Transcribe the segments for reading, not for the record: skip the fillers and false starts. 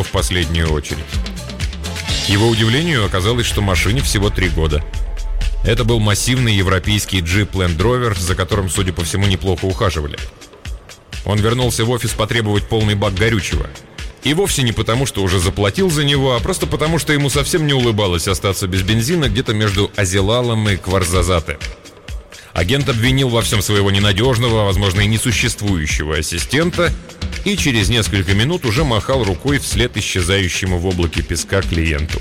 в последнюю очередь. Его удивлению оказалось, что машине всего 3 года. Это был массивный европейский джип Land Rover, за которым, судя по всему, неплохо ухаживали. Он вернулся в офис потребовать полный бак горючего. И вовсе не потому, что уже заплатил за него, а просто потому, что ему совсем не улыбалось остаться без бензина где-то между Азелалом и Кварзазате. Агент обвинил во всем своего ненадежного, возможно, и несуществующего ассистента, и через несколько минут уже махал рукой вслед исчезающему в облаке песка клиенту.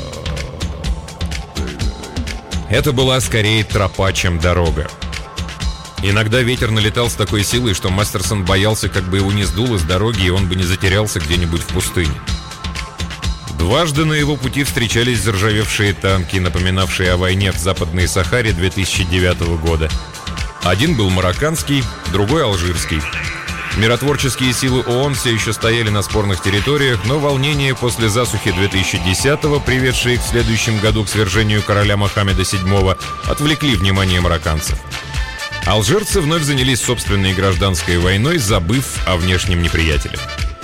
Это была скорее тропа, чем дорога. Иногда ветер налетал с такой силой, что Мастерсон боялся, как бы его не сдуло с дороги, и он бы не затерялся где-нибудь в пустыне. Дважды на его пути встречались заржавевшие танки, напоминавшие о войне в Западной Сахаре 2009 года. Один был марокканский, другой алжирский. Миротворческие силы ООН все еще стояли на спорных территориях, но волнения после засухи 2010-го, приведшие в следующем году к свержению короля Мохаммеда VII, отвлекли внимание марокканцев. Алжирцы вновь занялись собственной гражданской войной, забыв о внешнем неприятеле.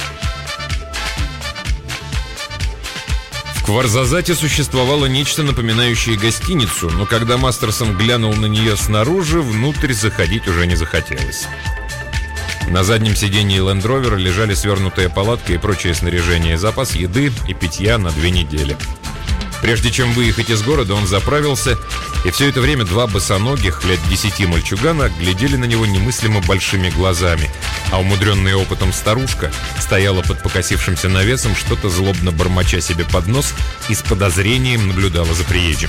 В Кварзазате существовало нечто напоминающее гостиницу, но когда Мастерсон глянул на нее снаружи, внутрь заходить уже не захотелось. На заднем сиденье Land Rover лежали свернутая палатка и прочее снаряжение, запас еды и питья на 2 недели. Прежде чем выехать из города, он заправился, и все это время 2 босоногих, лет 10 мальчугана, глядели на него немыслимо большими глазами, а умудренная опытом старушка стояла под покосившимся навесом, что-то злобно бормоча себе под нос и с подозрением наблюдала за приезжим.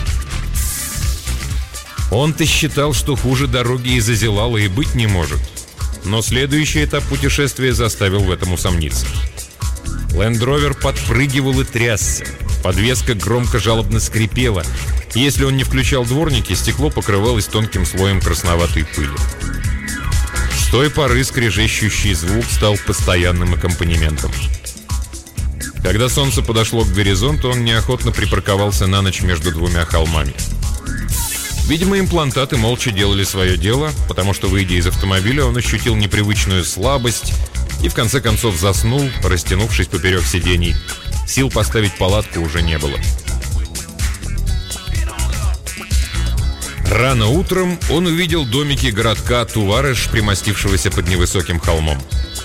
Он-то считал, что хуже дороги из Азелала и быть не может, но следующий этап путешествия заставил в этом усомниться. Land Rover подпрыгивал и трясся. Подвеска громко жалобно скрипела. Если он не включал дворники, стекло покрывалось тонким слоем красноватой пыли. С той поры скрежещущий звук стал постоянным аккомпанементом. Когда солнце подошло к горизонту, он неохотно припарковался на ночь между 2 холмами. Видимо, имплантаты молча делали свое дело, потому что, выйдя из автомобиля, он ощутил непривычную слабость и в конце концов заснул, растянувшись поперек сидений. Сил поставить палатку уже не было. Рано утром он увидел домики городка Тувареш, примостившегося под невысоким холмом.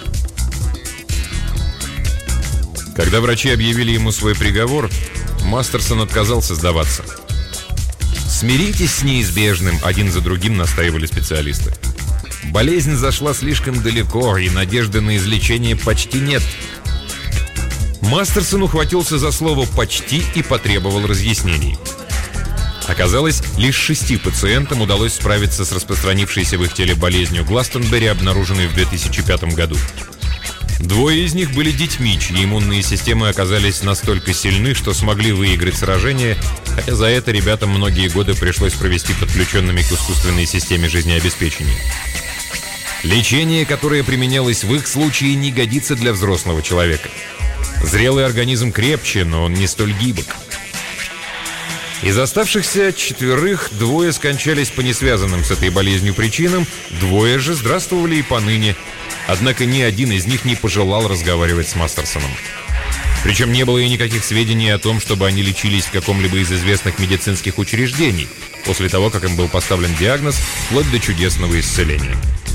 Когда врачи объявили ему свой приговор, Мастерсон отказался сдаваться. «Смиритесь с неизбежным», — один за другим настаивали специалисты. «Болезнь зашла слишком далеко, и надежды на излечение почти нет». Мастерсон ухватился за слово «почти» и потребовал разъяснений. Оказалось, лишь 6 пациентам удалось справиться с распространившейся в их теле болезнью Гластонберри, обнаруженной в 2005 году. 2 из них были детьми, чьи иммунные системы оказались настолько сильны, что смогли выиграть сражение, хотя за это ребятам многие годы пришлось провести подключенными к искусственной системе жизнеобеспечения. Лечение, которое применялось в их случае, не годится для взрослого человека. Зрелый организм крепче, но он не столь гибок. Из оставшихся 4 2 скончались по несвязанным с этой болезнью причинам, 2 же здравствовали и поныне. Однако ни один из них не пожелал разговаривать с Мастерсоном. Причем не было и никаких сведений о том, чтобы они лечились в каком-либо из известных медицинских учреждений, после того, как им был поставлен диагноз, вплоть до чудесного исцеления.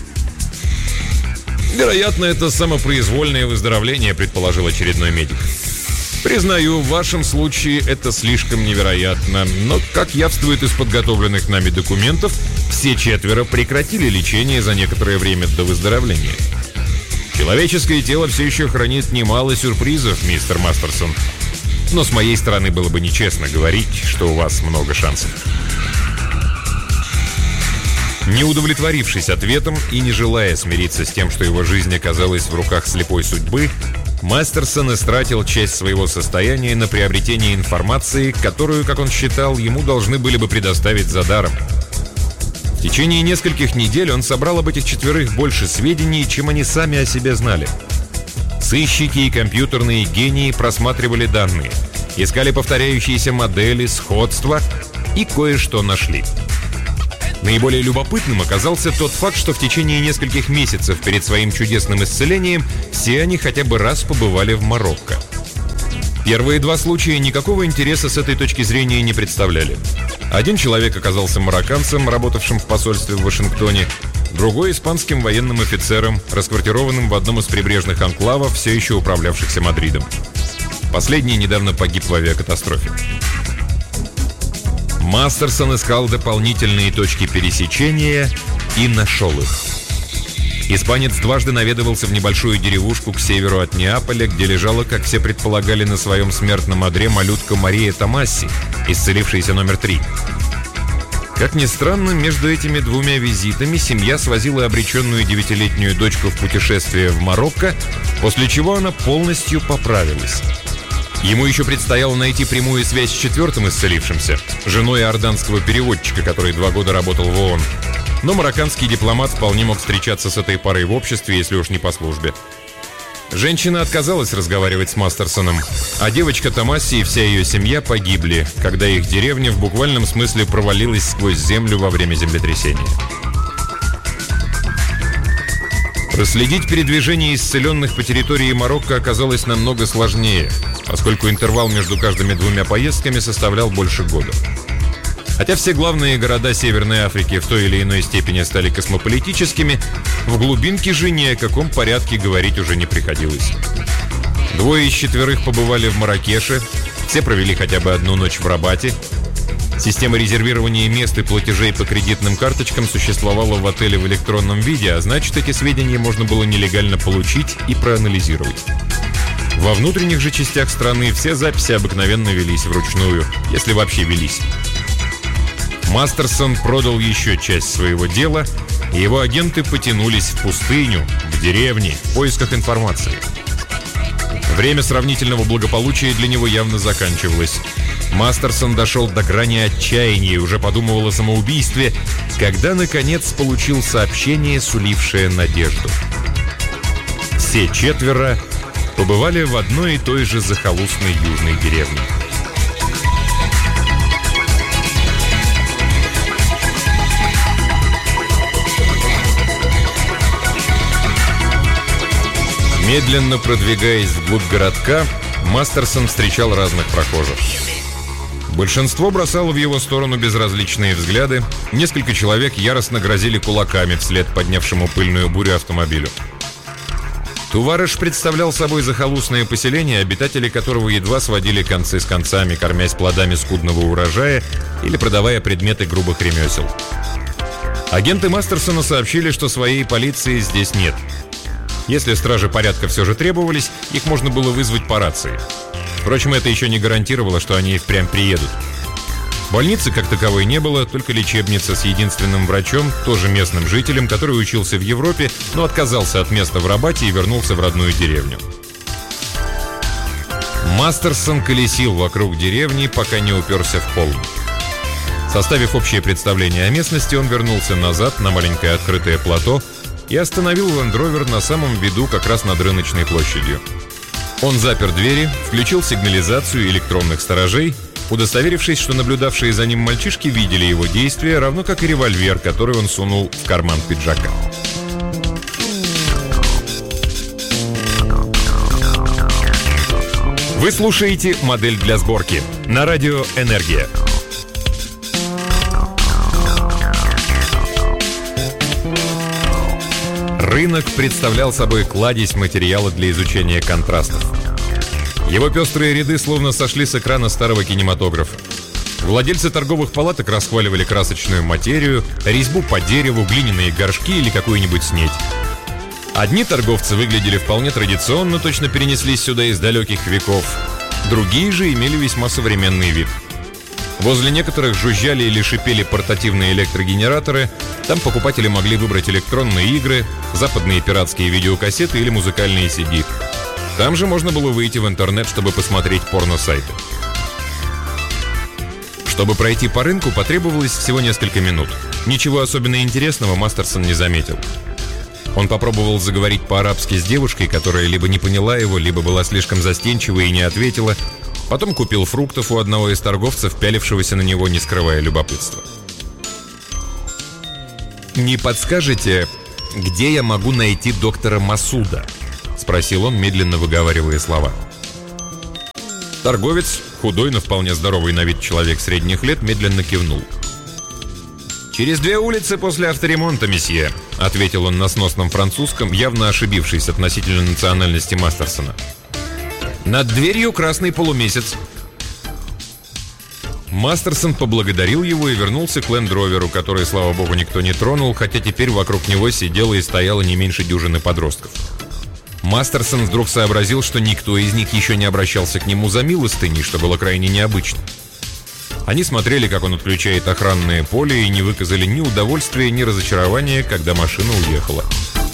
«Вероятно, это самопроизвольное выздоровление», — предположил очередной медик. «Признаю, в вашем случае это слишком невероятно, но, как явствует из подготовленных нами документов, все 4 прекратили лечение за некоторое время до выздоровления. Человеческое тело все еще хранит немало сюрпризов, мистер Мастерсон, но с моей стороны было бы нечестно говорить, что у вас много шансов». Не удовлетворившись ответом и не желая смириться с тем, что его жизнь оказалась в руках слепой судьбы, Мастерсон истратил часть своего состояния на приобретение информации, которую, как он считал, ему должны были бы предоставить за даром. В течение нескольких недель он собрал об этих 4 больше сведений, чем они сами о себе знали. Сыщики и компьютерные гении просматривали данные, искали повторяющиеся модели, сходства и кое-что нашли. Наиболее любопытным оказался тот факт, что в течение нескольких месяцев перед своим чудесным исцелением все они хотя бы раз побывали в Марокко. Первые два случая никакого интереса с этой точки зрения не представляли. Один человек оказался марокканцем, работавшим в посольстве в Вашингтоне, другой – испанским военным офицером, расквартированным в одном из прибрежных анклавов, все еще управлявшихся Мадридом. Последний недавно погиб в авиакатастрофе. Мастерсон искал дополнительные точки пересечения и нашел их. Испанец дважды наведывался в небольшую деревушку к северу от Неаполя, где лежала, как все предполагали, на своем смертном одре малютка Мария Томасси, исцелившаяся номер 3. Как ни странно, между этими двумя визитами семья свозила обреченную 9-летнюю дочку в путешествие в Марокко, после чего она полностью поправилась. Ему еще предстояло найти прямую связь с четвертым исцелившимся, женой иорданского переводчика, который 2 года работал в ООН. Но марокканский дипломат вполне мог встречаться с этой парой в обществе, если уж не по службе. Женщина отказалась разговаривать с Мастерсоном, а девочка Томасси и вся ее семья погибли, когда их деревня в буквальном смысле провалилась сквозь землю во время землетрясения. Проследить передвижение исцеленных по территории Марокко оказалось намного сложнее, поскольку интервал между каждыми двумя поездками составлял больше года. Хотя все главные города Северной Африки в той или иной степени стали космополитическими, в глубинке же ни о каком порядке говорить уже не приходилось. 2 из 4 побывали в Марракеше, все провели хотя бы одну ночь в Рабате. Система резервирования мест и платежей по кредитным карточкам существовала в отеле в электронном виде, а значит, эти сведения можно было нелегально получить и проанализировать. Во внутренних же частях страны все записи обыкновенно велись вручную, если вообще велись. Мастерсон продал еще часть своего дела, и его агенты потянулись в пустыню, в деревни, в поисках информации. Время сравнительного благополучия для него явно заканчивалось. Мастерсон дошел до грани отчаяния и уже подумывал о самоубийстве, когда, наконец, получил сообщение, сулившее надежду. Все 4 побывали в одной и той же захолустной южной деревне. Медленно продвигаясь вглубь городка, Мастерсон встречал разных прохожих. Большинство бросало в его сторону безразличные взгляды, несколько человек яростно грозили кулаками вслед поднявшему пыльную бурю автомобилю. Туварыш представлял собой захолустное поселение, обитатели которого едва сводили концы с концами, кормясь плодами скудного урожая или продавая предметы грубых ремесел. Агенты Мастерсона сообщили, что своей полиции здесь нет. Если стражи порядка все же требовались, их можно было вызвать по рации. Впрочем, это еще не гарантировало, что они и впрямь приедут. Больницы как таковой не было, только лечебница с единственным врачом, тоже местным жителем, который учился в Европе, но отказался от места в Рабате и вернулся в родную деревню. Мастерсон колесил вокруг деревни, пока не уперся в холм. Составив общее представление о местности, он вернулся назад на маленькое открытое плато и остановил Land Rover на самом виду, как раз над рыночной площадью. Он запер двери, включил сигнализацию электронных сторожей, удостоверившись, что наблюдавшие за ним мальчишки видели его действия, равно как и револьвер, который он сунул в карман пиджака. Вы слушаете «Модель для сборки» на радио «Энергия». Рынок представлял собой кладезь материала для изучения контрастов. Его пестрые ряды словно сошли с экрана старого кинематографа. Владельцы торговых палаток расхваливали красочную материю, резьбу по дереву, глиняные горшки или какую-нибудь снедь. Одни торговцы выглядели вполне традиционно, точно перенеслись сюда из далеких веков. Другие же имели весьма современный вид. Возле некоторых жужжали или шипели портативные электрогенераторы. Там покупатели могли выбрать электронные игры, западные пиратские видеокассеты или музыкальные CD. Там же можно было выйти в интернет, чтобы посмотреть порно-сайты. Чтобы пройти по рынку, потребовалось всего несколько минут. Ничего особенно интересного Мастерсон не заметил. Он попробовал заговорить по-арабски с девушкой, которая либо не поняла его, либо была слишком застенчива и не ответила. Потом купил фруктов у одного из торговцев, пялившегося на него, не скрывая любопытства. «Не подскажете, где я могу найти доктора Масуда?» — спросил он, медленно выговаривая слова. Торговец, худой, но вполне здоровый на вид человек средних лет, медленно кивнул. «Через 2 улицы после авторемонта, месье», — ответил он на сносном французском, явно ошибившись относительно национальности Мастерсона. «Над дверью красный полумесяц». Мастерсон поблагодарил его и вернулся к Лэнд-Роверу, который, слава богу, никто не тронул, хотя теперь вокруг него сидело и стояло не меньше дюжины подростков. Мастерсон вдруг сообразил, что никто из них еще не обращался к нему за милостыней, что было крайне необычно. Они смотрели, как он отключает охранное поле, и не выказали ни удовольствия, ни разочарования, когда машина уехала.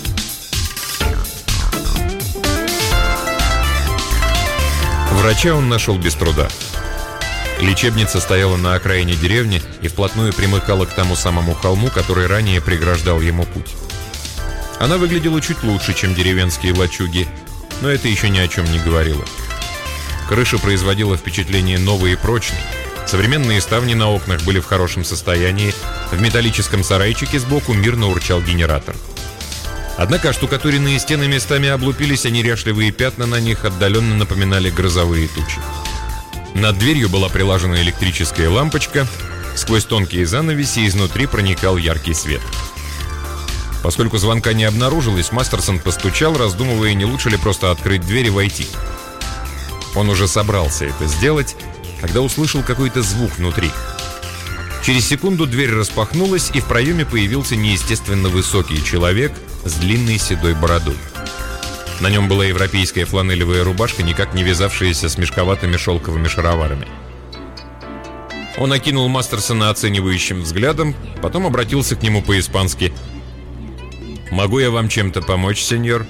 Врача он нашел без труда. Лечебница стояла на окраине деревни и вплотную примыкала к тому самому холму, который ранее преграждал ему путь. Она выглядела чуть лучше, чем деревенские лачуги, но это еще ни о чем не говорило. Крыша производила впечатление новой и прочной. Современные ставни на окнах были в хорошем состоянии. В металлическом сарайчике сбоку мирно урчал генератор. Однако оштукатуренные стены местами облупились, а неряшливые пятна на них отдаленно напоминали грозовые тучи. Над дверью была прилажена электрическая лампочка. Сквозь тонкие занавеси изнутри проникал яркий свет. Поскольку звонка не обнаружилось, Мастерсон постучал, раздумывая, не лучше ли просто открыть дверь и войти. Он уже собрался это сделать, когда услышал какой-то звук внутри. Через секунду дверь распахнулась, и в проеме появился неестественно высокий человек с длинной седой бородой. На нем была европейская фланелевая рубашка, никак не вязавшаяся с мешковатыми шелковыми шароварами. Он окинул Мастерсона оценивающим взглядом, потом обратился к нему по-испански. «Могу я вам чем-то помочь, сеньор?»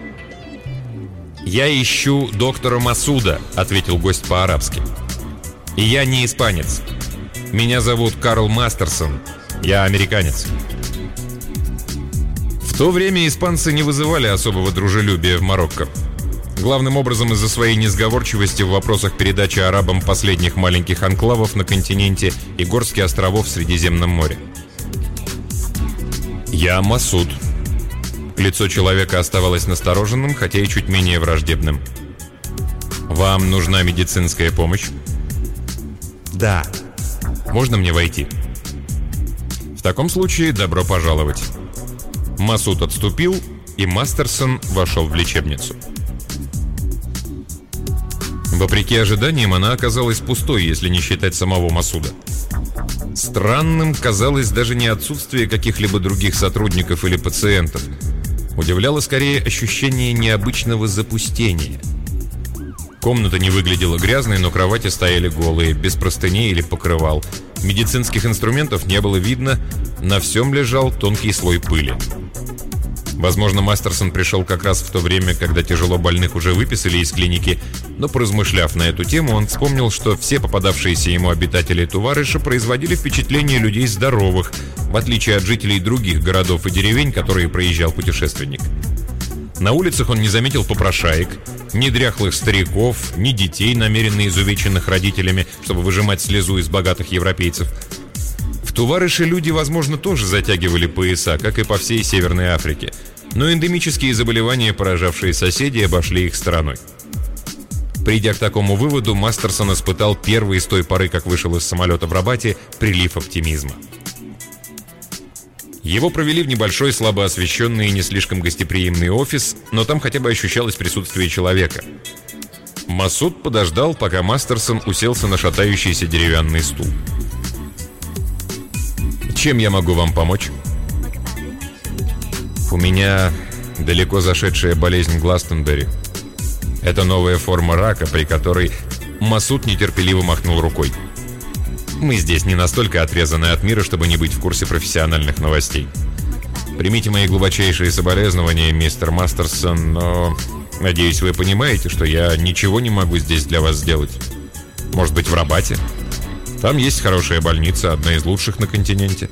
«Я ищу доктора Масуда», — ответил гость по-арабски. «И я не испанец. Меня зовут Карл Мастерсон. Я американец». В то время испанцы не вызывали особого дружелюбия в Марокко. Главным образом из-за своей несговорчивости в вопросах передачи арабам последних маленьких анклавов на континенте и горских островов в Средиземном море. «Я Масуд». Лицо человека оставалось настороженным, хотя и чуть менее враждебным. «Вам нужна медицинская помощь?» «Да». «Можно мне войти?» «В таком случае добро пожаловать». Масуд отступил, и Мастерсон вошел в лечебницу. Вопреки ожиданиям, она оказалась пустой, если не считать самого Масуда. Странным казалось даже не отсутствие каких-либо других сотрудников или пациентов. Удивляло скорее ощущение необычного запустения. Комната не выглядела грязной, но кровати стояли голые, без простыней или покрывал. Медицинских инструментов не было видно, на всем лежал тонкий слой пыли. Возможно, Мастерсон пришел как раз в то время, когда тяжело больных уже выписали из клиники, но, поразмышляв на эту тему, он вспомнил, что все попадавшиеся ему обитатели Туварыша производили впечатление людей здоровых, в отличие от жителей других городов и деревень, которые проезжал путешественник. На улицах он не заметил попрошаек, ни дряхлых стариков, ни детей, намеренно изувеченных родителями, чтобы выжимать слезу из богатых европейцев. В Туварыше люди, возможно, тоже затягивали пояса, как и по всей Северной Африке, но эндемические заболевания, поражавшие соседей, обошли их стороной. Придя к такому выводу, Мастерсон испытал первый с той поры, как вышел из самолета в Рабате, прилив оптимизма. Его провели в небольшой, слабо освещенный и не слишком гостеприимный офис, но там хотя бы ощущалось присутствие человека. Масуд подождал, пока Мастерсон уселся на шатающийся деревянный стул. «Чем я могу вам помочь?» «У меня далеко зашедшая болезнь Гластонберри. Это новая форма рака, при которой...» Масуд нетерпеливо махнул рукой. «Мы здесь не настолько отрезаны от мира, чтобы не быть в курсе профессиональных новостей. Примите мои глубочайшие соболезнования, мистер Мастерсон, но... Надеюсь, вы понимаете, что я ничего не могу здесь для вас сделать. Может быть, в Рабате? Там есть хорошая больница, одна из лучших на континенте».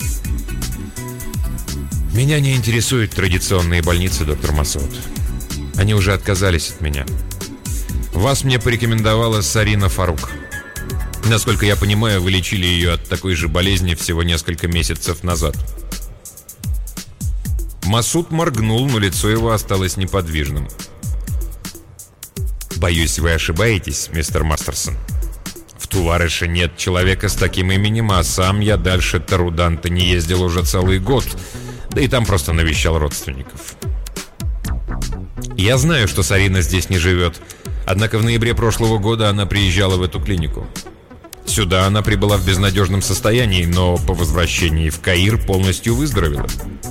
«Меня не интересуют традиционные больницы, доктор Масуд. Они уже отказались от меня. Вас мне порекомендовала Сарина Фарук. Насколько я понимаю, вы лечили ее от такой же болезни всего несколько месяцев назад». Масуд моргнул, но лицо его осталось неподвижным. «Боюсь, вы ошибаетесь, мистер Мастерсон. В Туварыше нет человека с таким именем, а сам я дальше Таруданта не ездил уже целый год, да и там просто навещал родственников. Я знаю, что Сарина здесь не живет, однако в ноябре прошлого года она приезжала в эту клинику. Сюда она прибыла в безнадежном состоянии, но по возвращении в Каир полностью выздоровела».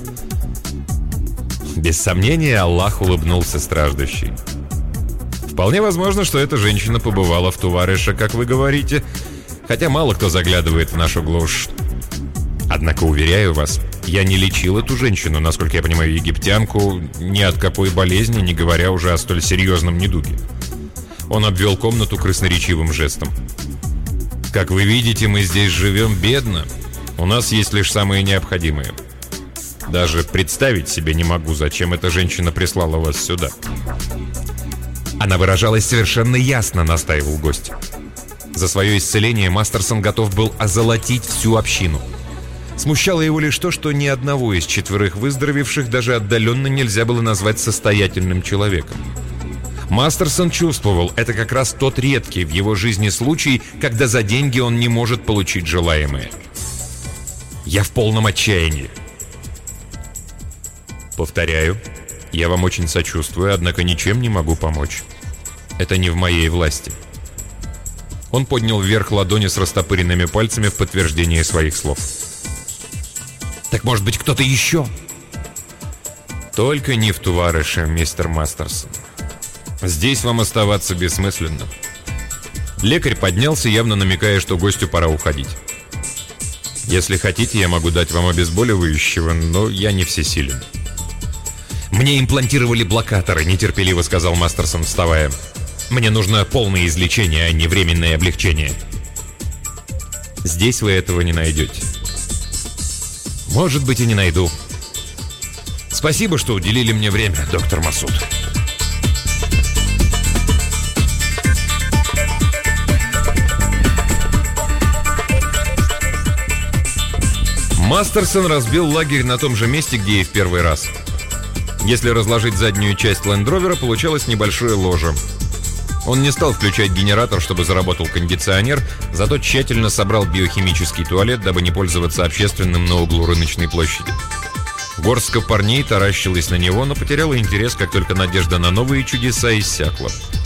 Без сомнения, Аллах улыбнулся страждущий. «Вполне возможно, что эта женщина побывала в Туварыше, как вы говорите, хотя мало кто заглядывает в нашу глушь. Однако, уверяю вас, я не лечил эту женщину, насколько я понимаю, египтянку, ни от какой болезни, не говоря уже о столь серьезном недуге». Он обвел комнату красноречивым жестом. «Как вы видите, мы здесь живем бедно. У нас есть лишь самое необходимое. Даже представить себе не могу, зачем эта женщина прислала вас сюда». «Она выражалась совершенно ясно», — настаивал гость. За свое исцеление Мастерсон готов был озолотить всю общину. Смущало его лишь то, что ни одного из 4 выздоровевших даже отдаленно нельзя было назвать состоятельным человеком. Мастерсон чувствовал, это как раз тот редкий в его жизни случай, когда за деньги он не может получить желаемое. «Я в полном отчаянии». «Повторяю, я вам очень сочувствую, однако ничем не могу помочь. Это не в моей власти». Он поднял вверх ладони с растопыренными пальцами в подтверждение своих слов. «Так может быть кто-то еще?» «Только не в Туварыше, мистер Мастерсон. Здесь вам оставаться бессмысленно». Лекарь поднялся, явно намекая, что гостю пора уходить. «Если хотите, я могу дать вам обезболивающего, но я не всесилен». «Мне имплантировали блокаторы», — нетерпеливо сказал Мастерсон, вставая. «Мне нужно полное излечение, а не временное облегчение». «Здесь вы этого не найдете». «Может быть, и не найду. Спасибо, что уделили мне время, доктор Масуд». Мастерсон разбил лагерь на том же месте, где и в первый раз. Если разложить заднюю часть лендровера, получалось небольшое ложе. Он не стал включать генератор, чтобы заработал кондиционер, зато тщательно собрал биохимический туалет, дабы не пользоваться общественным на углу рыночной площади. Горстка парней таращилась на него, но потеряла интерес, как только надежда на новые чудеса иссякла.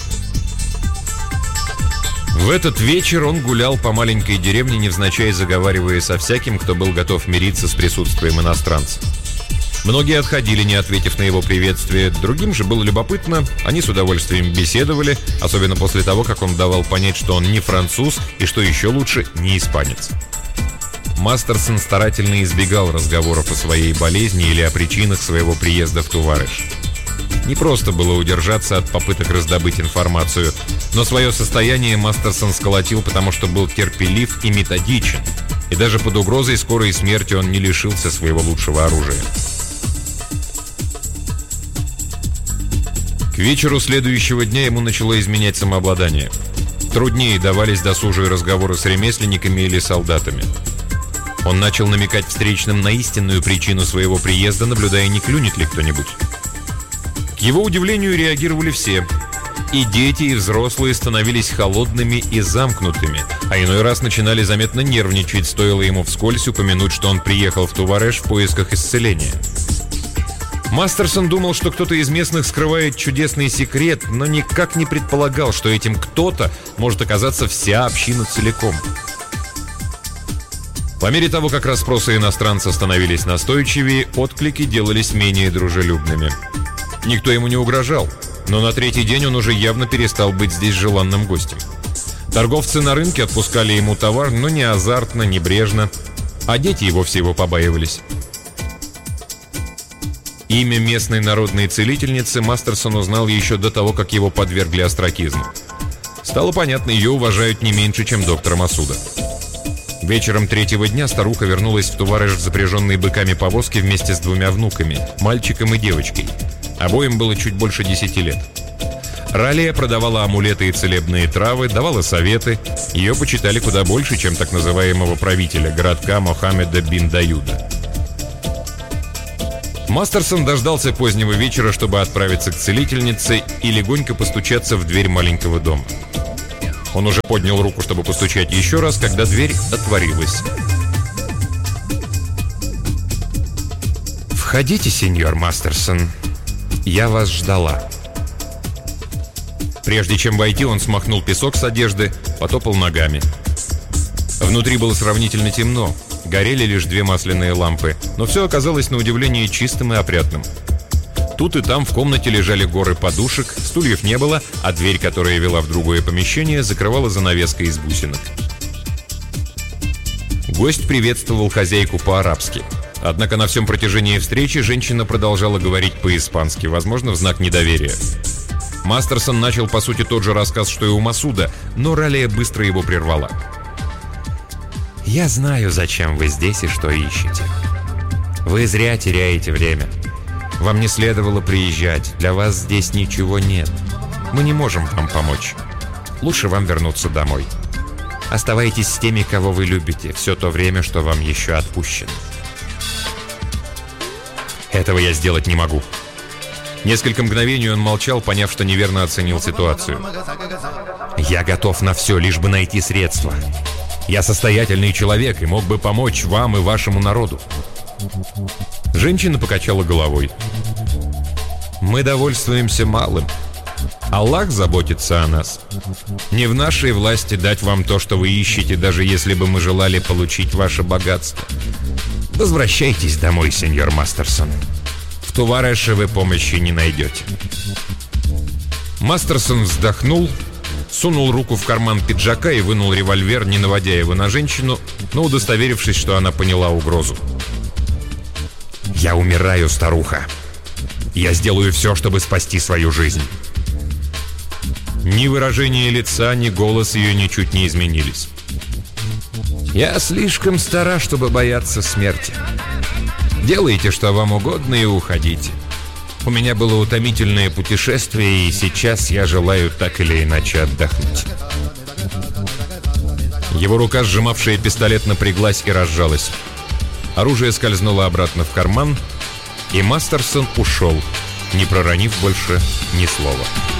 В этот вечер он гулял по маленькой деревне, невзначай заговаривая со всяким, кто был готов мириться с присутствием иностранца. Многие отходили, не ответив на его приветствие. Другим же было любопытно, они с удовольствием беседовали, особенно после того, как он давал понять, что он не француз и, что еще лучше, не испанец. Мастерсон старательно избегал разговоров о своей болезни или о причинах своего приезда в Туварыш. Не просто было удержаться от попыток раздобыть информацию, но свое состояние Мастерсон сколотил, потому что был терпелив и методичен, и даже под угрозой скорой смерти он не лишился своего лучшего оружия. К вечеру следующего дня ему начало изменять самообладание. Труднее давались досужие разговоры с ремесленниками или солдатами. Он начал намекать встречным на истинную причину своего приезда, наблюдая, не клюнет ли кто-нибудь. К его удивлению реагировали все. И дети, и взрослые становились холодными и замкнутыми, а иной раз начинали заметно нервничать, стоило ему вскользь упомянуть, что он приехал в Тувареш в поисках исцеления. Мастерсон думал, что кто-то из местных скрывает чудесный секрет, но никак не предполагал, что этим кто-то может оказаться вся община целиком. По мере того, как расспросы иностранца становились настойчивее, отклики делались менее дружелюбными. Никто ему не угрожал, но на 3-й день он уже явно перестал быть здесь желанным гостем. Торговцы на рынке отпускали ему товар, но не азартно, небрежно, а дети и вовсе его побаивались. Имя местной народной целительницы Мастерсон узнал еще до того, как его подвергли остракизму. Стало понятно, ее уважают не меньше, чем доктора Масуда. Вечером 3-го дня старуха вернулась в Тувареш в запряженной быками повозке вместе с 2 внуками, мальчиком и девочкой. Обоим было чуть больше 10 лет. Ралия продавала амулеты и целебные травы, давала советы. Ее почитали куда больше, чем так называемого правителя городка Мохаммеда бин Даюда. Мастерсон дождался позднего вечера, чтобы отправиться к целительнице и легонько постучаться в дверь маленького дома. Он уже поднял руку, чтобы постучать еще раз, когда дверь отворилась. «Входите, сеньор Мастерсон. Я вас ждала». Прежде чем войти, он смахнул песок с одежды, потопал ногами. Внутри было сравнительно темно. Горели лишь 2 масляные лампы, но все оказалось на удивление чистым и опрятным. Тут и там в комнате лежали горы подушек, стульев не было, а дверь, которая вела в другое помещение, закрывала занавеска из бусинок. Гость приветствовал хозяйку по-арабски. Однако на всем протяжении встречи женщина продолжала говорить по-испански, возможно, в знак недоверия. Мастерсон начал, по сути, тот же рассказ, что и у Масуда, но Ралия быстро его прервала. «Я знаю, зачем вы здесь и что ищете. Вы зря теряете время. Вам не следовало приезжать, для вас здесь ничего нет. Мы не можем вам помочь. Лучше вам вернуться домой. Оставайтесь с теми, кого вы любите, все то время, что вам еще отпущено». «Этого я сделать не могу». Несколько мгновений он молчал, поняв, что неверно оценил ситуацию. «Я готов на все, лишь бы найти средства. Я состоятельный человек и мог бы помочь вам и вашему народу». Женщина покачала головой. «Мы довольствуемся малым. Аллах заботится о нас. Не в нашей власти дать вам то, что вы ищете, даже если бы мы желали получить ваше богатство. Возвращайтесь домой, сеньор Мастерсон. В Тувареше вы помощи не найдете». Мастерсон вздохнул, сунул руку в карман пиджака и вынул револьвер, не наводя его на женщину, но удостоверившись, что она поняла угрозу. «Я умираю, старуха. Я сделаю все, чтобы спасти свою жизнь». Ни выражение лица, ни голос ее ничуть не изменились. «Я слишком стара, чтобы бояться смерти. Делайте, что вам угодно, и уходите. У меня было утомительное путешествие, и сейчас я желаю так или иначе отдохнуть». Его рука, сжимавшая пистолет, напряглась и разжалась. Оружие скользнуло обратно в карман, и Мастерсон ушел, не проронив больше ни слова.